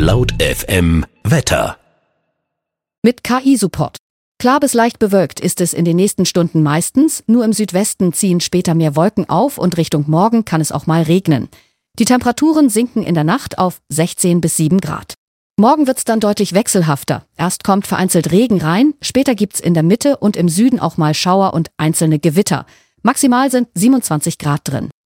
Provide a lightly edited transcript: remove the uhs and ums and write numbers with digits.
Laut FM Wetter. Mit KI-Support. Klar bis leicht bewölkt ist es in den nächsten Stunden meistens, nur im Südwesten ziehen später mehr Wolken auf und Richtung Morgen kann es auch mal regnen. Die Temperaturen sinken in der Nacht auf 16 bis 7 Grad. Morgen wird's dann deutlich wechselhafter. Erst kommt vereinzelt Regen rein, später gibt's in der Mitte und im Süden auch mal Schauer und einzelne Gewitter. Maximal sind 27 Grad drin.